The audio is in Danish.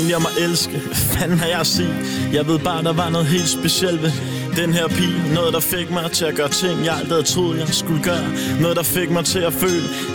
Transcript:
om jeg må elske. Hvad fanden har jeg at sige? Jeg ved bare, der var noget helt specielt ved den her pige. Noget, der fik mig til at gøre ting, jeg aldrig havde troet, jeg skulle gøre. Noget, der fik mig til at føle